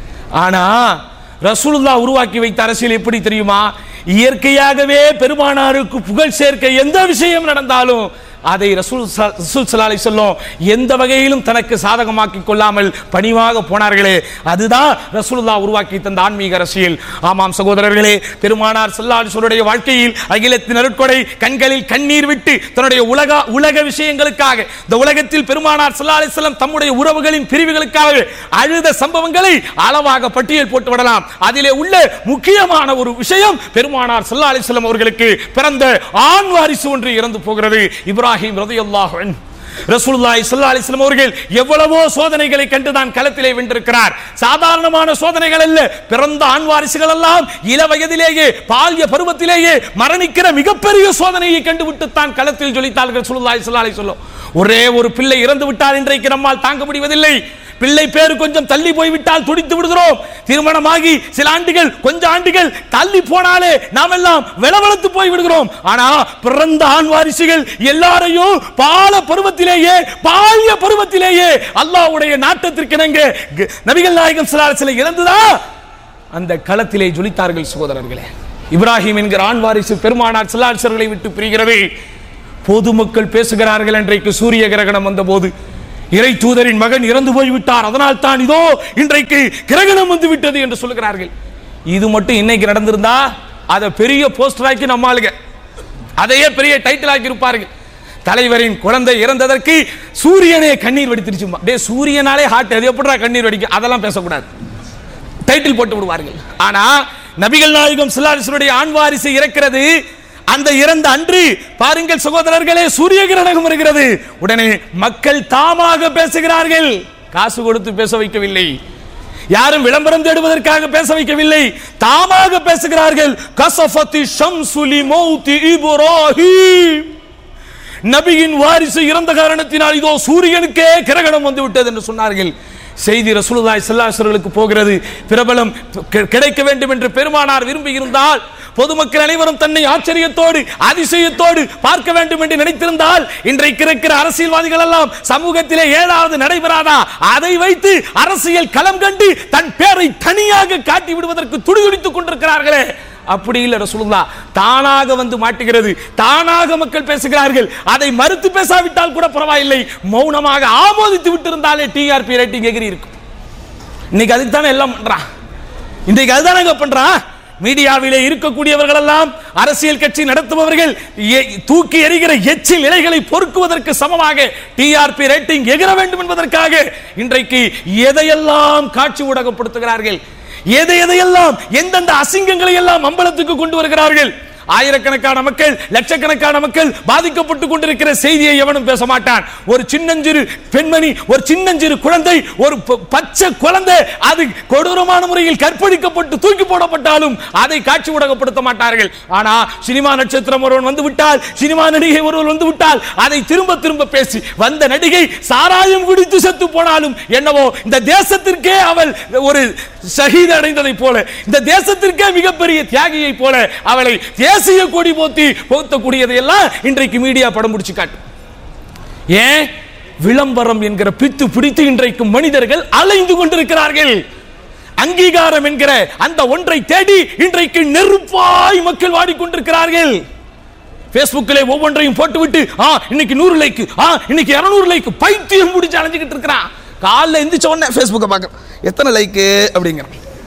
ஆனா ரசூலுல்லாஹ் உருவாக்கி வைத்த அரசியல் எப்படி தெரியுமா? இயற்கையாகவே பெருமானாருக்கு புகழ் சேர்க்க எந்த விஷயம் நடந்தாலும் அதை ரசூல் ஸல்லல்லாஹு அலைஹி வஸல்லம் எந்த வகையிலும் தனக்கு சாதகமாக்கிக் கொள்ளாமல் பணிவாக போனார்களே, அதுதான் ரசூலுல்லாஹ் உருவாக்கி தந்த ஆன்மீக அரசியல். ஆமாம் சகோதரர்களே, பெருமானார் ஸல்லல்லாஹு அலைஹி வஸல்லம் வாழ்க்கையில் அகிலத்தின் அருட்கொடை கண்களில் கண்ணீர் விட்டு தன்னுடைய உலக விஷயங்களுக்காக, இந்த உலகத்தில் பெருமானார் ஸல்லல்லாஹு அலைஹி வஸல்லம் தம்முடைய உறவுகளின் பிரிவுகளுக்காக அழுத சம்பவங்களை அளவாக பட்டியல் போட்டு விடலாம். அதிலே உள்ள முக்கியமான ஒரு விஷயம், பெருமானார் ஸல்லல்லாஹு அலைஹி வஸல்லம் அவர்களுக்கு பிறந்த ஆண் வாரிசு ஒன்று இறந்து போகிறது. இப்ராஹிம் ரலியல்லாஹு அன்ஹு ரசூலுல்லாஹி ஸல்லல்லாஹு அலைஹி வஸல்லம் அவர்கள் எவ்வளவோ சோதனைகளை கண்டுதான் களத்திலே வென்றிருக்கிறார். சாதாரணமான சோதனைகள் அல்ல. பிறந்த ஆண் வாரிசுகள் எல்லாம் இள வயதிலேயே பால்ய பருவத்திலேயே மரணிக்கிற மிகப்பெரிய சோதனையை கண்டுவிட்டு தான் களத்தில் ஜொலித்தார்கள் ரசூலுல்லாஹி ஸல்லல்லாஹு அலைஹி வஸல்லம். ஒரே ஒரு பிள்ளை இறந்து விட்டால் இன்றைக்கு நம்மால் தாங்க முடிவதில்லை. பிள்ளை பேரு கொஞ்சம் தள்ளி போய்விட்டால் துடித்து விடுகிறோம். திருமணமாகி சில ஆண்டுகள் கொஞ்சம் ஆண்டுகள் தள்ளி போனாலே நாம் எல்லாம் வெளவெளத்து போய் விடுகிறோம். ஆனா பிறந்த ஆண் வாரிசுகள் எல்லாரையும் பால்ய பருவத்திலேயே அல்லாஹ்வுடைய நாட்டத்திற்கு நபிகள் நாயகம் ஸல்லல்லாஹு அலைஹி வஸல்லம் இறந்துதா அந்த களத்திலே ஜொலித்தார்கள் சகோதரர்களே. இப்ராஹிம் என்கிற ஆண் வாரிசு பெருமானார் ஸல்லல்லாஹு அலைஹி வஸல்லம் விட்டு பிரிகிறது. பொதுமக்கள் பேசுகிறார்கள், இன்றைக்கு சூரிய கிரகணம் வந்த போது இறை தூதரின் மகன் இறந்து போய்விட்டார், அதனால் தான் இதோ இன்றைக்கு கிரகணம் வந்து விட்டது என்று சொல்லுகிறார்கள். இது மட்டும் இன்னைக்கு நடந்திருந்தா அதை பெரிய போஸ்டர் ஆக்கி நம்ம ஆளுங்க அதையே பெரிய டைட்டில் ஆக்கி இருப்பார்கள். தலைவரின் குழந்தை இறந்ததற்கு சூரியனே கண்ணீர் வடித்திருச்சுமா. டே சூரியனாலே ஹார்ட் அது எப்படிடா கண்ணீர் வடிக்கும், அதெல்லாம் பேசக்கூடாது, டைட்டில் போட்டு விடுவார்கள். ஆனா நபிகள் நாயகம் ஸல்லல்லாஹு அலைஹி வஸல்லம் ஆண் வாரிசு இறக்கிறது. அந்த இறந்த அன்று பாருங்கள் சகோதரர்களே, சூரிய கிரகணம் வருகிறது. உடனே மக்கள் தாமாக பேசுகிறார்கள். காசு கொடுத்து பேச வைக்கவில்லை, யாரும் விளம்பரம் தேடுவதற்காக பேச வைக்கவில்லை, தாமாக பேசுகிறார்கள். கஸஃபத்தி ஷம்ஸு லிமௌதி இப்ராஹீம், நபியின் வாரிசு இறந்த காரணத்தினால் இதோ சூரியனுக்கே கிரகணம் வந்து விட்டது என்று சொன்னார்கள். செய்தி ரசூலுல்லாஹி ஸல்லல்லாஹு அலைஹி வஸல்லம் போகிறது. பிரபலம் கிடைக்க வேண்டும் என்று பெருமானார் விரும்பி இருந்தால், பொதுமக்கள் அனைவரும் தன்னை ஆச்சரியத்தோடு அதிசயத்தோடு பார்க்க வேண்டும் என்று நினைத்திருந்தால், இன்றைக்கு இருக்கிற அரசியல்வாதிகள் எல்லாம் சமூகத்திலே ஏதாவது நடைபெறாதா அதை வைத்து அரசியல் களம் கண்டு தன் பேரை தனியாக காட்டி விடுவதற்கு துடிதுடித்துக் கொண்டிருக்கிறார்களே. அப்படி இல்ல, ரசூலுல்லாஹ் தானாக வந்து மாட்டுகிறது, தானாக மக்கள் பேசுகிறார்கள். அதை மறுத்து பேசாவிட்டால் கூட பரவாயில்லை, மௌனமாக ஆமோதித்து விட்டிருந்தாலே டிஆர்பி ரேட்டிங் எகிரி இருக்கும். இன்னைக்கு அதுக்கு தானே எல்லாம் பண்றான், இன்றைக்கு அதுதானே பண்றான். மீடியாவிலே இருக்கக்கூடியவர்கள் எல்லாம் அரசியல் கட்சி நடத்துபவர்கள் தூக்கி எறிகிற எச்சில் இலைகளை பொறுக்குவதற்கு சமமாக டிஆர்பி ரேட்டிங் எகிர வேண்டும் என்பதற்காக இன்றைக்கு எதையெல்லாம் காட்சி ஊடகப்படுத்துகிறார்கள், எதையெல்லாம் எந்தெந்த அசிங்கங்களை எல்லாம் அம்பலத்துக்கு கொண்டு வருகிறார்கள். ஆயிரக்கணக்கான மக்கள், லட்சக்கணக்கான மக்கள் பாதிக்கப்பட்டுக் கொண்டிருக்கிற செய்தியை எவனும் பேச மாட்டான். ஒரு சின்னஞ்சிறு பெண்மணி, ஒரு சின்னஞ்சிறு குழந்தை, ஒரு பச்சை குழந்தை அது கொடூரமான முறையில் கற்பழிக்கப்பட்டு தூக்கி போடப்பட்டாலும் அதை காட்சி ஊடகப்படுத்த மாட்டார்கள். ஆனா சினிமா நட்சத்திரம் ஒருவன் வந்து விட்டால், சினிமா நடிகை ஒருவர் வந்து விட்டால் அதை திரும்ப திரும்ப பேசி, வந்த நடிகை சாராயம் குடித்து செத்து போனாலும் என்னவோ இந்த தேசத்திற்கே அவள் ஒரு ஷஹீத் அடைந்ததை போல, இந்த தேசத்திற்கே மிகப்பெரிய தியாகியை போல அவளை தேசிய கொடி போத்தி போத்தக்கூடியதை எல்லாம் இன்றைக்கு மீடியா படம் பிடிச்சு காட்டு. ஏன்? விளம்பரம் என்கிற பித்து பிடித்து இன்றைக்கு மனிதர்கள் அலைந்து கொண்டிருக்கிறார்கள். அங்கீகாரம் என்கிற அந்த ஒன்றை தேடி இன்றைக்கு நெருப்பாய் மக்கள் வாடிக்கொண்டிருக்கிறார்கள். பேஸ்புக்கிலே ஒவ்வொன்றையும் போட்டுவிட்டு இன்னைக்கு 100 லைக், இன்னைக்கு 200 லைக், பைத்தியம் முடிச்சு அலைஞ்சிக்கிட்டு இருக்கிறான். காலைல எந்திரிச்ச உடனே பேஸ்புக்கை பார்க்க எத்தனை லைக்கு அப்படிங்கிற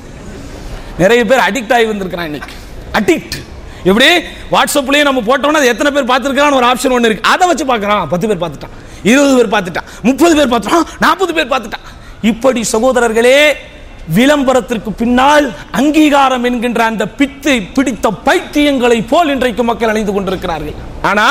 நிறைய பேர் அடிக்ட் ஆகி வந்திருக்கிறான். இன்னைக்கு அடிக்ட் எப்படி வாட்ஸ்அப்லயே நம்ம போட்டோம்னா அது எத்தனை பேர் பார்த்துருக்கான்னு ஒரு ஆப்ஷன் ஒன்று இருக்கு, அதை வச்சு பார்க்கறான். 10 பேர் பார்த்துட்டான், 20 பேர் பார்த்துட்டான், 30 பேர் பார்த்துட்டான், 40 பேர் பார்த்துட்டான். இப்படி சகோதரர்களே, விளம்பரத்திற்கு பின்னால் அங்கீகாரம் என்கின்ற அந்த பித்து பிடித்த பைத்தியங்களை போல் இன்றைக்கு மக்கள் அணிந்து கொண்டிருக்கிறார்கள். ஆனா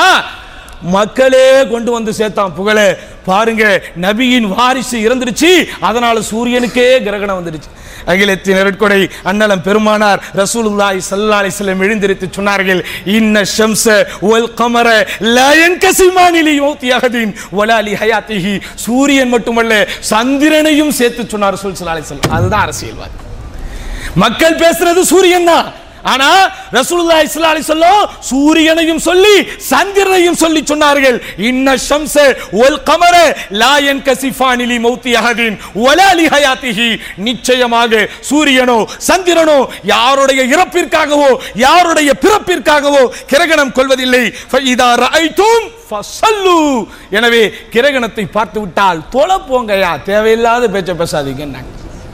மக்களே கொண்டு வந்து சேர்த்தான் புகழ. பாருங்க, நபியின் வாரிசு இறந்துருச்சு, அதனால சூரியனுக்கே கிரகணம் வந்துருச்சு. அகிலத்தின் நெருட்கொடை அண்ணலம் பெருமானார் ரசூலுல்லாஹி ஸல்லல்லாஹு அலைஹி வஸல்லம் எழுந்திருத்து சொன்னார்கள், இன்ன ஷம்ஸ வல் கமர லா யன்கஸிமானி லிமௌத்தி அஹதின் வலா லிஹயாத்திஹி. சூரியன் மட்டுமல்ல சந்திரனையும் சேர்த்து சொன்னார் ரசூல் ஸல்லல்லாஹு அலைஹி வஸல்லம். அதுதான் அரசியல்வாதி. மக்கள் பேசுறது சூரியன் தான், ஆனா ரசூலுல்லாஹி ஸல்லல்லாஹு அலைஹி வஸல்லம் சூரியனையும் சொல்லி சந்திரனையும் சொல்லி சொன்னார்கள், இன்ன ஷம்ஸ வல் கமர லா யன்கஸிஃபானி லிமௌத்தி அஹதின் வலா லிஹயாத்திஹி. நிச்சயமாக சூரியனோ சந்திரனோ யாருடைய இறப்பிற்காகவோ யாருடைய பிறப்பிற்காகவோ கிரகணம் கொள்வதில்லை. ஃபஇதா ரஅய்தும் ஃபஸல்லு. எனவே கிரகணத்தை பார்த்து விட்டால் தொலை போங்கயா, தேவையில்லாத பேச்ச பேசாதீங்க.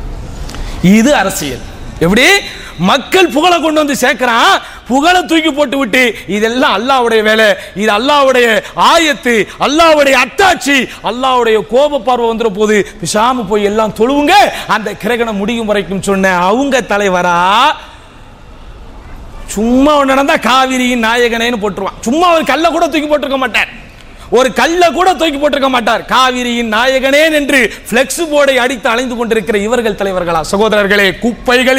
இது அரசியல். எப்படி மக்கள் புகழை கொண்டு வந்து சேர்க்கிறான், புகழை தூக்கி போட்டு விட்டு இதெல்லாம் அல்லாஹ்வுடைய வேலை, இது அல்லாஹ்வுடைய ஆயத்து, அல்லாஹ்வுடைய அத்தாட்சி, அல்லாஹ்வுடைய கோப பார்வை வந்துற போது பிசாம போய் எல்லாம் தொழுவுங்க அந்த கிரகணம் முடியும் வரைக்கும் சொன்ன அவங்க தலைவரா சும்மா நடந்தா காவிரியின் நாயகனேன்னு போட்டுருவான். சும்மா அவர் கல்ல கூட தூக்கி போட்டிருக்க மாட்டார். ஒரு கல்ல கூட தூக்கி போட்டிருக்க மாட்டார். காவிரியின் நாயகனே என்று பிளெக்ஸ் போர்டை அடித்து அலைந்து கொண்டிருக்கிற இவர்கள் தலைவர்களா? சகோதரர்களே, குப்பைகள்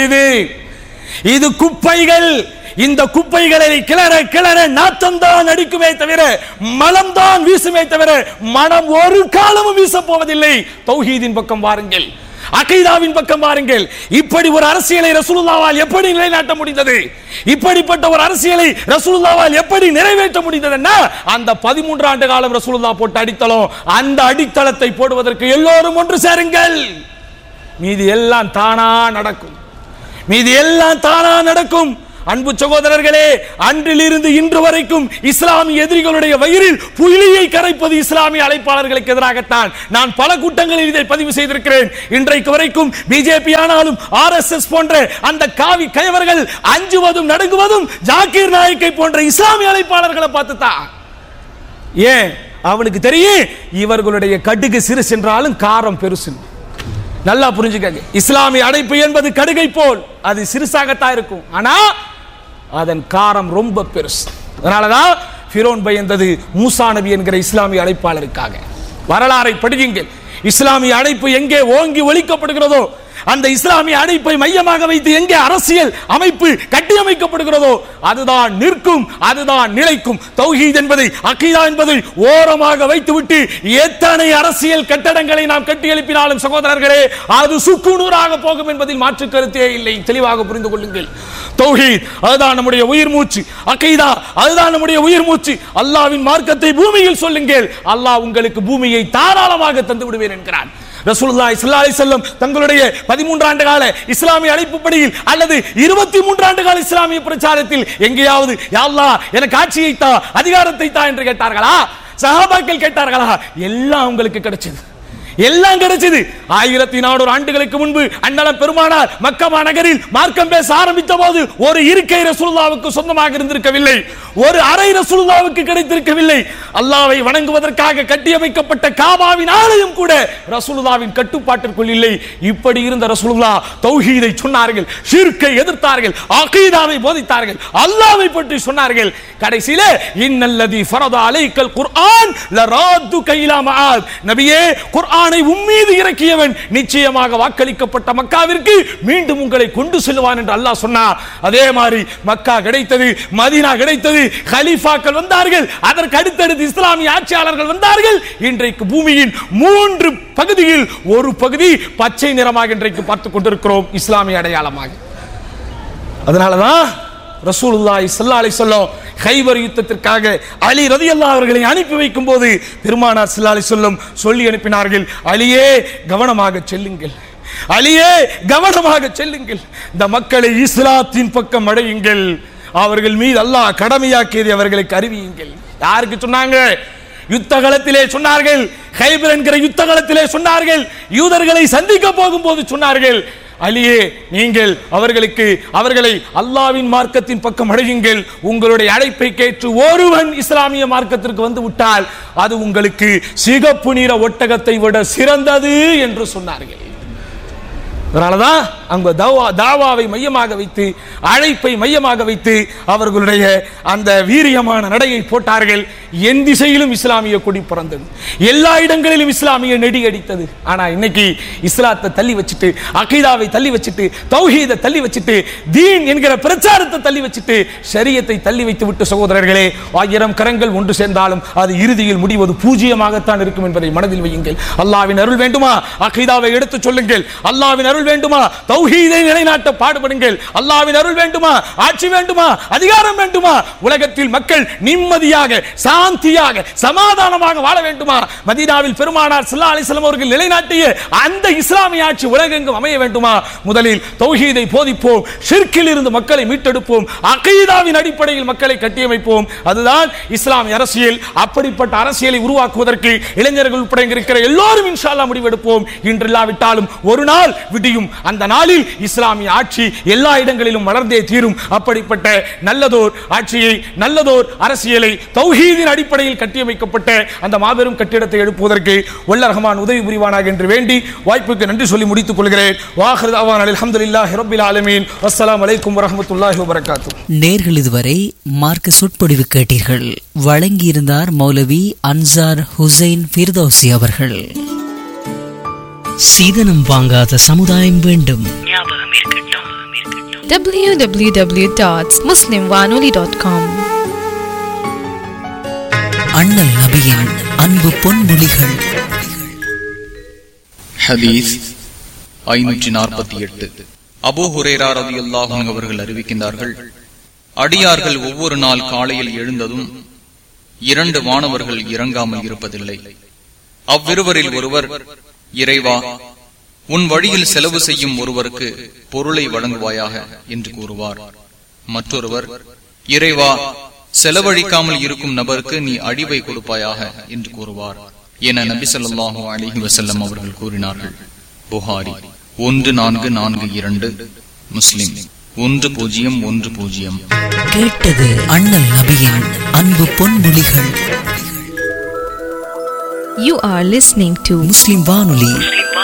இது குப்பைகள். இந்த குப்பைகளை கிளற கிளற நாத்தம்தான் அடிக்குமே தவிர மனம்தான் வீசுமே தவிர மனம் ஒரு காலமும் வீச போவதில்லை. தௌஹீதின் பக்கம் வாருங்கள், அகீதாவின் பக்கம் பாருங்கள். இப்படி ஒரு அரசியலை ரசூலுல்லாஹ்வால் எப்படி நிலைநாட்ட முடிந்தது? இப்படிப்பட்ட ஒரு அரசியலை ரசூலுல்லாஹ்வால் எப்படி நிறைவேற்ற முடிந்ததுன்னா அந்த 13 ஆண்டு காலம் ரசூலுல்லாஹ் போட்ட அடித்தளம். அந்த அடித்தளத்தை போடுவதற்கு எல்லோரும் ஒன்று சேருங்கள். மீதி எல்லாம் தானா நடக்கும், மீதி எல்லாம் தானா நடக்கும். அன்பு சகோதரர்களே, அன்றிலிருந்து இன்று வரைக்கும் இஸ்லாமிய எதிரிகளுடைய வயிறில் புலியை கரைப்பது இஸ்லாமிய அழைப்பாளர்களுக்கு எதிராகத்தான். நான் பல கூட்டங்களில் இதை பதிவு செய்திருக்கிறேன். இன்றைக்கு வரைக்கும் பிஜேபி ஆனாலும் RSS போன்ற அந்த காவி கயவர்கள் அஞ்சுவதும் நடுங்குவதும் ஜாகிர் நாயக்கை போன்ற இஸ்லாமிய அழைப்பாளர்களை பார்த்துதான். ஏன்? அவனுக்கு தெரியும் இவர்களுடைய கடுகு சிறு சென்றாலும் காரம் பெருசு. நல்லா புரிஞ்சுக்கங்க. இஸ்லாமிய அழைப்பு என்பது கடுகை போல் அது சிறுசாகத்தான் இருக்கும், ஆனா அதன் காரம் ரொம்ப பெருசு. அதனாலதான் ஃபிரௌன் பயந்தது மூசா நபி என்கிற இஸ்லாமிய அழைப்பாளருக்காக. வரலாறை படியுங்கள். இஸ்லாமிய அழைப்பு எங்கே ஓங்கி ஒலிக்கப்படுகிறதோ, அந்த இஸ்லாமிய அழைப்பை மையமாக வைத்து எங்கே அரசியல் அமைப்பு கட்டியமைக்கப்படுகிறதோ அதுதான் நிற்கும், அதுதான் நிலைக்கும். தௌஹீத் என்பதை, அகீதா என்பதை ஓரமாக வைத்துவிட்டு எத்தனை அரசியல் கட்டடங்களை நாம் கட்டி எழுப்பினாலும் சகோதரர்களே அது சுக்குநூறாக போகும் என்பதில் மாற்று கருத்தே இல்லை. தெளிவாக புரிந்து கொள்ளுங்கள். தௌஹீத் அதுதான் நம்முடைய உயிர் மூச்சு, அகீதா அதுதான் நம்முடைய உயிர் மூச்சு. அல்லாஹ்வின் மார்க்கத்தை பூமியில் சொல்லுங்கள், அல்லாஹ் உங்களுக்கு பூமியை தாராளமாக தந்து விடுவேன் என்கிறான். ரசூலுல்லாஹி ஸல்லல்லாஹு அலைஹி வஸல்லம் தங்களுடைய 13 ஆண்டு கால இஸ்லாமிய அழைப்புப்படியில் அல்லது 23 ஆண்டு கால இஸ்லாமிய பிரச்சாரத்தில் எங்கேயாவது யா அல்லாஹ் எனக்கு ஆட்சியை தா, அதிகாரத்தை தா என்று கேட்டார்களா? சஹாபாக்கள் கேட்டார்களா? எல்லாம் உங்களுக்கு கிடைச்சது, எல்லாம் கிடைச்சது. 1400 ஆண்டுகளுக்கு முன்பு அண்ணலம் பெருமானார் மக்கா நகரில் மார்க்கம் பேச ஆரம்பித்த போது ஒரு இருக்கை ரசூலுல்லாஹ்வுக்கு சொந்தமாக இருந்திருக்கவில்லை, ஒரு அறை ரசூலுல்லாஹ்வுக்கு கிடைத்திருக்கவில்லை. அல்லாஹ்வை வணங்குவதற்காக கட்டியமைக்கப்பட்ட காபாவின் ஆலயம் கூட ரசூலுல்லாஹ்வின் கட்டுப்பாட்டிற்குள் இல்லை. இப்படி இருந்த ரசூலுல்லாஹ் தௌஹீதை சொன்னார்கள், ஷிர்க்கை எதிர்த்தார்கள், அகீதாவை போதித்தார்கள், அல்லாஹ்வை பற்றி சொன்னார்கள். கடைசியிலே இன்னல்லதி ஃபரத அலைக்கல் குர்ஆன் லராதுக இலா மஆத், நபியே குர்ஆனை உம்மீது இறக்கியவன் நிச்சயமாக வாக்களிக்கப்பட்ட மக்காவிற்கு மீண்டும் உங்களை கொண்டு செல்வான் என்று அல்லாஹ் சொன்னார். அதே மாதிரி மக்கா கிடைத்தது, மதீனா கிடைத்தது, கலீஃபாக்கள் வந்தார்கள், அதற்கு அடுத்தடுத்து இஸ்லாமிய ஆட்சியாளர்கள் வந்தார்கள். இன்றைக்கு பூமியின் 3 பகுதியில் ஒரு பகுதி பச்சை நிறமாக இன்றைக்கு பார்த்துக் கொண்டிருக்கிறோம் இஸ்லாமிய அடையாளமாக. அதனாலதான் ரசூலுல்லாஹி ஸல்லல்லாஹு அலைஹி வஸல்லம் கைபர் யுத்தத்திற்காக அலி ரலியல்லாஹு அவர்களை அனுப்பி வைக்கும் போது பெருமானார் ஸல்லல்லாஹு அலைஹி வஸல்லம் சொல்லி அனுப்பினார்கள், அலியே கவனமாக செல்லுங்கள், அலியே கவனமாக செல்லுங்கள், இந்த மக்களை இஸ்லாத்தின் பக்கம் அழையுங்கள், அவர்கள் மீது அல்லாஹ் கடமையாக்கியதை அவர்களுக்கு அறிவியுங்கள். யாருக்கு சொன்னாங்க? யுத்த களத்திலே சொன்னார்கள், கைபர் என்கிற யுத்த களத்திலே சொன்னார்கள், யூதர்களை சந்திக்க போகும்போது சொன்னார்கள், அலியே நீங்கள் அவர்களை அல்லாஹ்வின் மார்க்கத்தின் பக்கம் அழையுங்கள், உங்களுடைய அழைப்பை கேட்டு ஒருவன் இஸ்லாமிய மார்க்கத்திற்கு வந்து விட்டால் அது உங்களுக்கு சிகப்பு நிற ஒட்டகத்தை விட சிறந்தது என்று சொன்னார்கள். அதனாலதான் அங்க தாவாவை மையமாக வைத்து, அழைப்பை மையமாக வைத்து அவர்களுடைய அந்த வீரியமான நடையை போட்டார்கள். என் திசையிலும் இஸ்லாமிய கொடி பறந்தது, எல்லா இடங்களிலும் இஸ்லாமிய நெடி அடித்தது. ஆனா இன்னைக்கு இஸ்லாத்தை தள்ளி வச்சுட்டு, அகீதாவை தள்ளி வச்சுட்டு, தௌஹீதை தள்ளி வச்சுட்டு, தீன் என்கிற பிரச்சாரத்தை தள்ளி வச்சுட்டு, ஷரியத்தை தள்ளி வைத்து விட்டு சகோதரர்களே 1000 கரங்கள் ஒன்று சேர்ந்தாலும் அது இறுதியில் முடிவது பூஜ்ஜியமாகத்தான் இருக்கும் என்பதை மனதில் வையுங்கள். அல்லாஹ்வின் அருள் வேண்டுமா? அகீதாவை எடுத்து சொல்லுங்கள். அல்லாஹ்வின் அருள் வேண்டுமா? தௌஹீதை நிலைநாட்ட பாடுபடுங்கள். அல்லாஹ்வின் அருள் வேண்டுமா? ஆட்சி வேண்டுமா? அதிகாரம் வேண்டுமா? உலகத்தில் மக்கள் நிம்மதியாக, சாந்தியாக, சமாதானமாக வாழ வேண்டுமா? மதீனாவில் பெருமானார் ஸல்லல்லாஹு அலைஹி வஸல்லம் அவர்கள் நிலைநாட்டிய அந்த இஸ்லாமிய ஆட்சி உலகெங்கும் அமைய வேண்டுமா? முதலில் தௌஹீதை போதிப்போம், ஷிர்க்கில் இருந்து மக்களை மீட்டெடுப்போம், அகீதாவின் அடிப்படையில் மக்களை கட்டியமைப்போம். அதுதான் இஸ்லாமிய அரசியல். அப்படிப்பட்ட அரசியலை உருவாக்குவதற்கு இளைஞர்கள் உட்பட இருக்கிற எல்லோரும் இன்ஷா அல்லாஹ் முடிவெடுப்போம். இன்று இல்லாவிட்டாலும் ஒரு நாள் விடியும். அந்த நாளில் நாளில் இஸ்லாமிய ஆட்சி எல்லா இடங்களிலும் வளர்ந்தே தீரும். அப்படிப்பட்ட நல்லதோர் ஆட்சியை, நல்லதோர் அரசியலை தௌஹீதின் அடிப்படையில் கட்டியமைக்கப்பட்ட அந்த மாபெரும் கட்டிடத்தை எழுப்புவதற்கு வல்ல ரஹ்மான் உதவி புரிவானாக என்று வேண்டி வாய்ப்புக்கு நன்றி சொல்லி முடித்துக் கொள்கிறேன். வாஹிரு தஅவானா அல்ஹம்துலில்லாஹி ரப்பில் ஆலமீன். அஸ்ஸலாமு அலைக்கும் வரஹ்மத்துல்லாஹி வபரகாத்துஹு. நேர்கள் இதுவரை மார்க்க சொற்பொழிவு கேட்டீர்கள். வழங்கியிருந்தார் மௌலவி அன்சார் ஹுசைன் ஃபிர்தௌசி அவர்கள். சீதனம் வாங்காத சமுதாயம் வேண்டும். www.muslimwanoli.com. அண்ணல் நபியின் அன்பு பொன்மொழிகள். ஹதீஸ் 548. அபூ ஹுரைரா ரலியல்லாஹு அன்ஹு அவர்கள் அறிவிக்கின்றார்கள், அடியார்கள் ஒவ்வொரு நாள் காலையில் எழுந்ததும் 2 வானவர்கள் இறங்காமல் இருப்பதில்லை. அவ்விருவரில் ஒருவர், இறைவா, உன் வழியில் செலவு செய்யும் ஒருவருக்கு பொருளை வழங்குவாயாக என்று கூறுவார். மற்றொருவர், இறைவா, செலவழிக்காமல் இருக்கும் நபருக்கு நீ அழிவை கொடுப்பாயாக என்று கூறுவார் என நபி ஸல்லல்லாஹு அலைஹி வஸல்லம் அவர்கள் கூறினார்கள். புகாரி 1442, முஸ்லிம் 1010. கேட்டது அண்ணல் நபியின் அன்பு பொன்மொழிகள். You are listening to முஸ்லிம் வானொலி